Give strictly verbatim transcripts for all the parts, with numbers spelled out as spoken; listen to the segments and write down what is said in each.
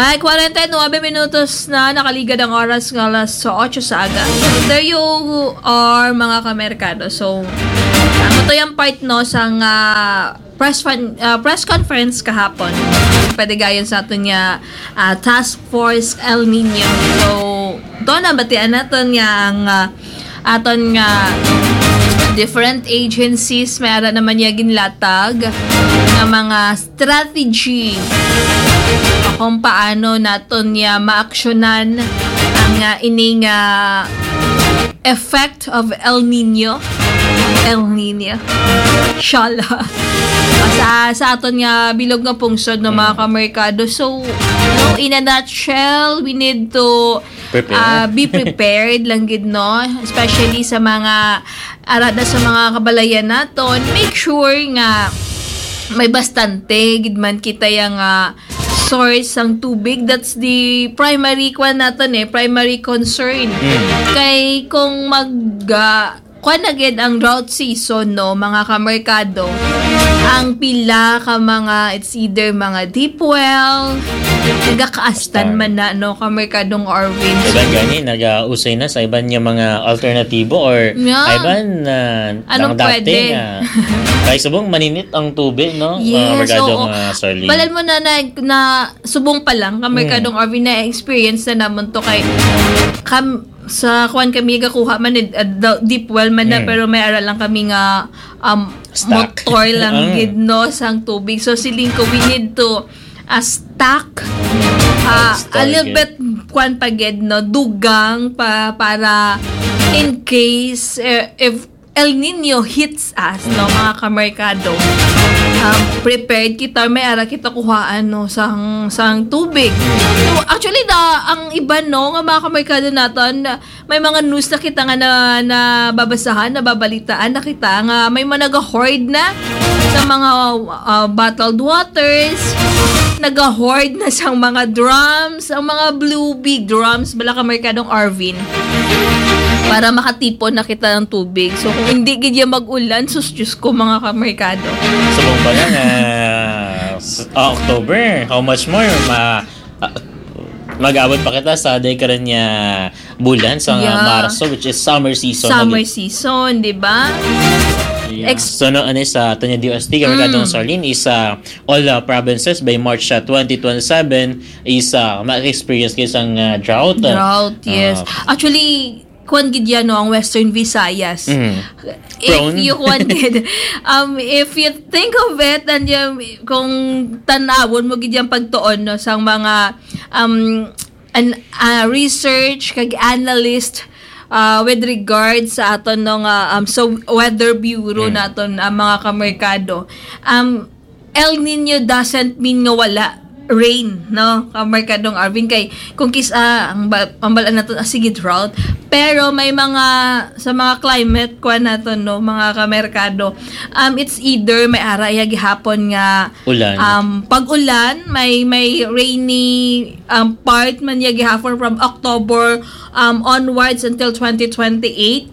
Ay, forty-nine minutos na nakaliga ng oras ng alas eight sa aga. There you are, mga kamerkado. So, ano to yung part, no, sa uh, press, fan, uh, press conference kahapon. Pwede gayon sa ato niya uh, Task Force El Nino. So, doon na, batian natin niya ang uh, aton nga uh, different agencies. Mayroon naman niya ginlatag ng mga strategy kung paano naton niya maaksyonan ang uh, ining uh, effect of El Nino. El Nino. Shala. Sa, sa aton nga bilog nga pungsod ng mga kamerkado. So, you know, in a nutshell, we need to uh, be prepared lang gid, no? Especially sa mga arada sa mga kabalayan naton. Make sure nga may bastante gid man kita yang uh, source ang tubig. That's the primary kwan natin eh, primary concern. Mm. Kay kung mag uh, kwan agad ang drought season, no, mga kamerkado, ang pila ka mga, it's either mga deep well, nagakaastan man na, no, kamerkadong Arvin. Iban gani, nag-usay na sa iban niya mga alternatibo or yeah. iban na uh, anong pwede? Uh, kaya subong maninit ang tubig, no? Yes, uh, oo. Uh, balal mo na, na na subong pa lang, kamerkadong mm. Arvin, na experience na naman to kay kam sa kuan kami gakuha man uh, deep well man na mm. pero may aral lang kami nga um, motor lang gid, no, sang tubig. So siling ko we need to uh, stack uh, a little bit kuan pagid, no, dugang pa para in case uh, if El Nino hits us, no, mga kamerkado, um, prepared kita, may ara kita kuhaan, no, sang, sang tubig. So, actually, da, ang iba, no, nga mga kamerkado natin, may mga news na kita nga na, na babasahan, na babalitaan na kita, nga may mga nag-hoard na sa mga uh, bottled waters, nag-hoard na sa mga drums, ang mga blue big drums, bala kamerkadong Arvin, para makatipon na kita ng tubig. So, kung hindi gidya mag-ulan, sus, Diyos ko, mga kamerkado. Subong pa lang, uh, uh, October, how much more, ma, uh, mag-abot pa kita sa day ka rin niya bulan sa yeah. Marso, which is summer season. Summer season, di ba? Yeah. Ex- so, no, ano sa ito niya D O S T, kamerkadong mm. Sarlene, is uh, all the provinces by March uh, twenty twenty-seven is uh, ma-experience kayo isang uh, drought. Drought, yes. Uh, Actually, kuan gid yan, no, ang Western Visayas. Mm. If Prone. you wanted, um, if you think of it, and yung, kung tanawon mo gid yan pagtuon, no, sang mga um, an, uh, research, kag analyst, uh, with regards sa aton ng uh, um, so Weather Bureau mm. naton, uh, mga kamerkado, um, El Nino doesn't mean nga wala rain, no, kamerkadong Arvin, kay kung kisa uh, ang pambalaan natin ah, sige drought, pero may mga sa mga climate kwa natin, no, mga kamerkado, um it's either may ara ya gihapon nga ulan, um pag-ulan, may may rainy um part man ya gihapon from October um onwards until twenty twenty-eight.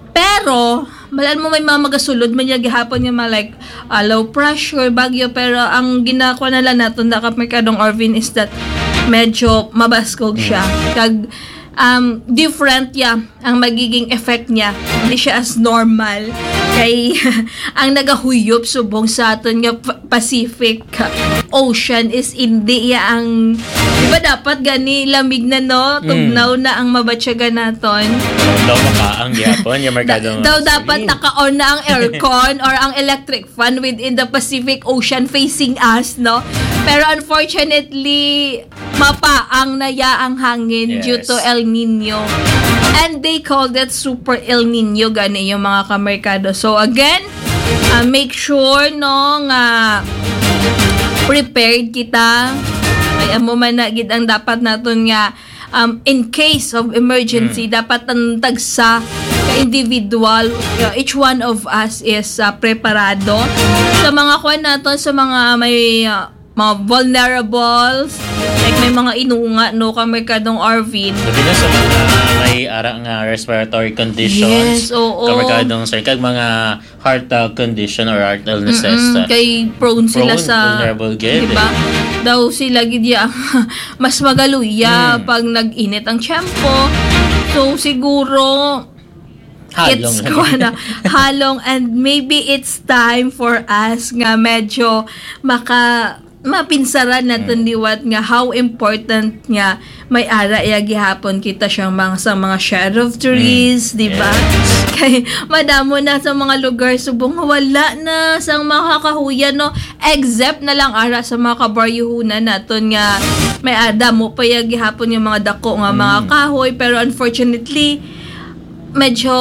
Pero malaan mo may mga magasulod man yung gihapon yung mga like uh, low pressure, bagyo, pero ang ginagawa na lang natin na kamerkadong Arvin is that medyo mabaskog siya. Kag um, different ya ang magiging effect niya. Hindi siya as normal. Kay ang nagahuyop subong sa aton nga Pacific Ocean is hindi ya ang, diba dapat gani lamig na, no, tugnaw mm. na ang mabatsyaga naton. Daw makaang gihapon yung merkado. Da- daw dapat naka-on na ang aircon or ang electric fan within the Pacific Ocean facing us, no? Pero unfortunately, mapaang na ya ang hangin yes. due to El Nino. And they called it Super El Nino, gani yung mga kamerkado. So again, uh, make sure, no, nga prepared kita. Ay amo man na gid ang dapat naton nga um, in case of emergency, mm. dapat ang tagsa ka individual, uh, each one of us is uh, preparado sa mga kuan naton, sa mga may uh, mga vulnerables, like may mga inunga, no, kamerkadong Arvin. Sabi na sa mga may ara nga respiratory conditions. Yes, oo. Kamerkadong sir, kag mga heart uh, condition or heart illnesses. Mm-mm, uh, kay prone sila prone, sa, vulnerable gid. diba? Daw sila gidya mas magaluya Mm. pag nag-init ang tiyempo. So siguro Halong it's lang. ko na halong, and maybe it's time for us nga medyo maka mapinsaran natin liwat nga how important nga may ara iya gihapon kita siyang mga sa mga shade of trees, Mm. di ba? Yes. Kay madamo na sa mga lugar subong wala na sang makakahuyan, no, except na lang ara sa mga kabaryuhunan naton nga may adamo pa iya gihapon yung mga dako nga mga Mm. kahoy, pero unfortunately medyo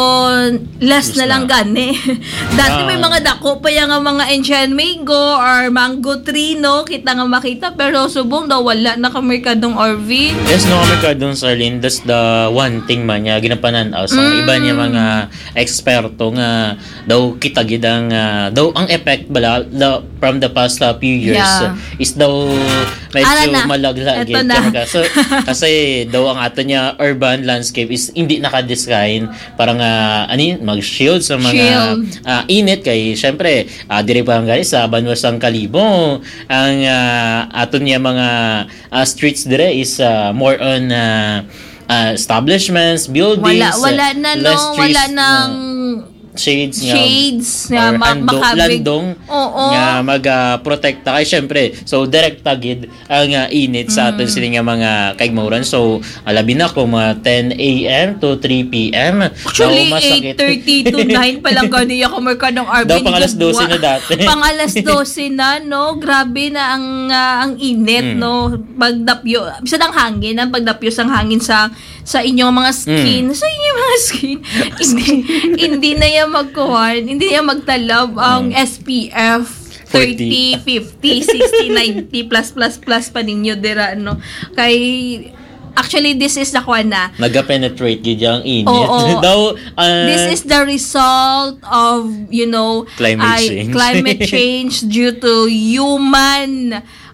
less Yes na lang na. gani. Dati may Ah. mga dako pa yung nga mga Indian mango or mango tree, no? Kita nga makita, pero subong daw wala na kamerkadong Arvin. Yes, no, kamerkadong Sarlene, that's the one thing man niya ginapanan sa Mm. iba niya mga eksperto nga daw kita gid ang ah, daw ang effect bala the, from the past uh, few years Yeah. uh, is daw medyo Ara na. malagla Eto gid na. talaga. So, kasi daw ang ato niya urban landscape is hindi naka-design parang uh, ani mag-shield sa mga Shield. ah, init kay syempre uh, dire pa ang gali sa Banwasang Kalibo ang uh, ato niya mga uh, streets dire is uh, more on uh, uh, establishments, buildings, Wala, wala na, no? less trees, Wala nang uh, shades nga shades nga or ma- hando, makabig. landong Oo. nga mag-protekta kay syempre so direct tagid ang uh, init sa aton Mm. sila nga mga kaigmauran, so alabi na ko mga ten a.m. to three p.m. Actually, Daw masakit. eight thirty to nine pa lang ganiya kamerkadong Arvin. Daw pang alas dose na dati. Pang alas dose na, no? Grabe na ang ah, ang init, Mm. no? Pagdapyo, bisa ng hangin, ang pagdapyo sang hangin sa sa inyong mga skin, Mm. sa inyong mga skin, hindi, hindi na yan magkuhan, hindi na yan magtalab ang Mm. S P F thirty, fifty, sixty, ninety plus plus plus pa ninyo dira, no? Kay actually this is the kuha na Naga-penetrate gid yung init. Oo. Daw uh, this is the result of, you know, Climate ay, change. climate change due to human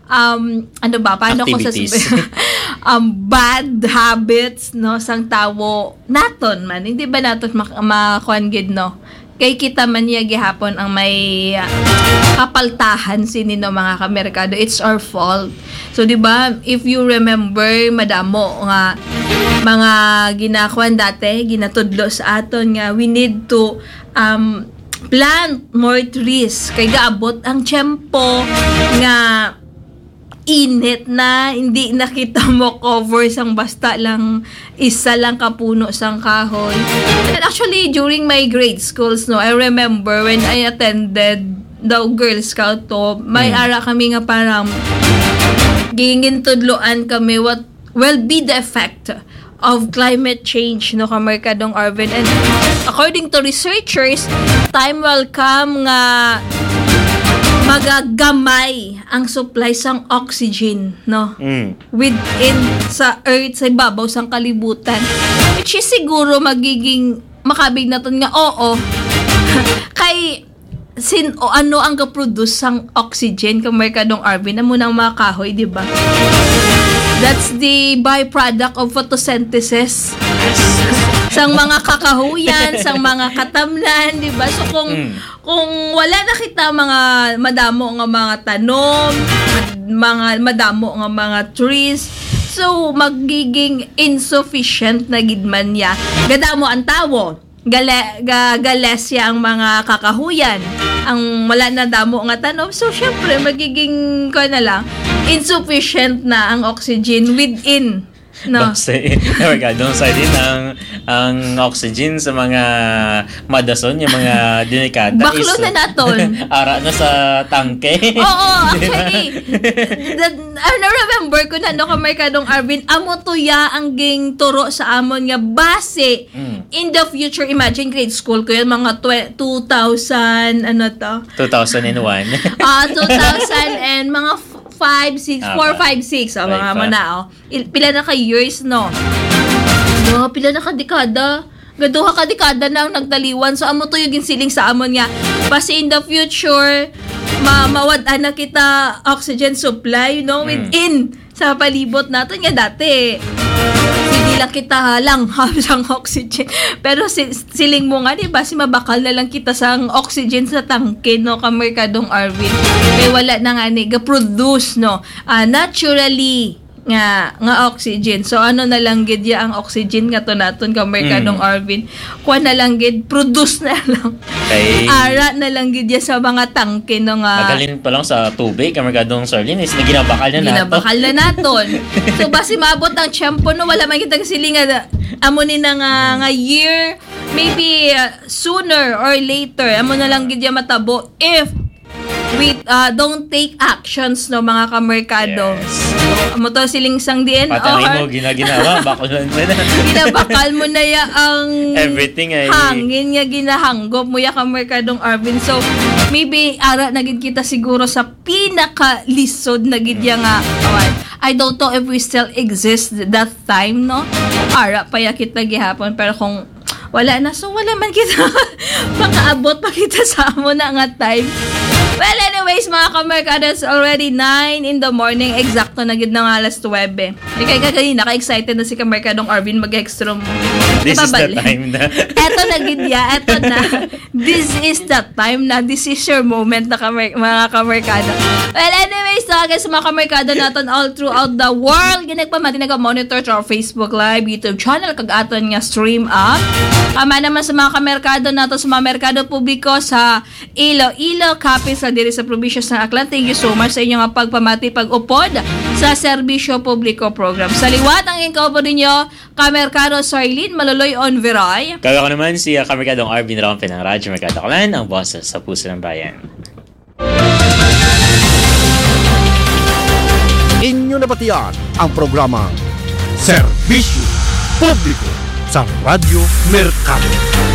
um ano ba paano ko Activities. sasabihin um bad habits, no, sang tawo naton man, hindi ba naton mak- makuan gid, no, kay kita man niya gihapon ang may uh, kapaltahan sini no mga kamerkado, it's our fault. So di ba, if you remember madamo nga mga ginakuan dati ginatudlo sa aton nga we need to um plant more trees kay gaabot ang tiyempo nga init na hindi nakita mo cover sang basta lang isa lang kapuno sang kahoy. And actually during my grade schools, no, I remember when I attended the Girl Scout to, may Mm. ara kami nga parang gingin tudloan kami what will be the effect of climate change, no, kamerkadong Arvin. And according to researchers, time will come nga magagamay ang supply sang oxygen, no, mm, within sa earth, sa ibabaw sang kalibutan, which is siguro magiging makabig naton nga oo kay sin o ano ang ga-produce sang oxygen kamerkadong Arvin, amo nang mga kahoy, di ba? That's the byproduct of photosynthesis sang mga kakahuyan, sang mga katamlan, di ba? So kung Mm. kung wala na kita mga madamo nga mga tanom, mga madamo nga mga trees, so magiging insufficient na gid man ya. Gadamo ang tawo, gale ga, galesya ang mga kakahuyan, ang wala na damo nga tanom, so syempre magiging ko na lang insufficient na ang oxygen within, no. Basta, kamerkadong sa din ang ang oxygen sa mga madason, yung mga delikata Baklo na naton. ara na sa tangke. Oo, actually. That, I remember ko na no kamerkadong Arvin, amo tuya ang ging turo sa amon nga base Mm. in the future. Imagine grade school ko yan, mga tw- two thousand, ano to? two thousand one. Ah, two thousand and mga five, six, Ah, four, pa. five, six. Oh, Five mga pa. mo na, oh. Il- pila na ka years, no? No, pila na ka dekada. Gaduha ka dekada na ang nagtaliwan. So, amo to yung ginsiling sa amon nga. Basta in the future, ma mawad na kita oxygen supply, you know, within sa palibot natin nga dati. Hindi lang kita lang sang oxygen. Pero si, siling mo nga, di ba, si mabakal na lang kita sang oxygen sa tangke, no, kamerkadong Arvin. Kaya wala na nga ni, ga-produce, no, uh, naturally, nga nga oxygen. So ano na lang gid ya ang oxygen nga to naton kamerkadong mm. Arvin. Kuha na lang gid produce na lang. Kay ara na lang gid ya sa mga tangke no nga. Magalin pa lang sa tubig kamerkadong Sarlene is ginabakal na nato. Ginabakal na naton. So basi maabot ang tiyempo no wala man kitang silinga amo ni na nga, nga year maybe uh, sooner or later amo na lang gid ya matabo if we uh, don't take actions no mga kamerkado. Yes. So, mo to siling sang D N R. Patangin mo ginaginawa, bakulan mo na. Ginabakal mo na ya ang everything ay hangin nga ginahanggop mo ya kamerkadong Arvin. So maybe ara na gid kita siguro sa pinaka-lisod na gid ya nga awan. I don't know if we still exist that time no. Ara pa ya kita gihapon pero kung wala na so wala man kita pakaabot pa kita sa amo na nga time. Well, anyways, mga kamerkado, it's already nine in the morning. Eksakto na gid na nga alas twelve. Ikay ka kanina, ka-excited na si kamerkadong Arvin mag-extra mo. This is the time na. Eto na gid ya, eto na. This is the time na. This is your moment na kamer- mga kamerkado. Well, anyways, so, guys, mga kamerkado natin all throughout the world. Ginagpamati nag-monitor to our Facebook Live, YouTube channel, kag-aton nga stream up. Kama naman sa mga kamerkado natin, sa mga merkado publiko sa Iloilo, Capiz, sa diri sa probinsya sa Aklan. Thank you so much sa inyong pagpamati pag-upod sa serbisyo publiko program. Sa liwat ang inkaupo ninyo, kamerkado Sarlene Maluloy on Viray. Kaya ko naman si uh, kamerkadong Arvin Rompe ng Radyo Merkado Aklan, ang boss sa puso ng bayan. Inyo nabatian ang programang Serbisyo Publiko sa Radyo Merkado.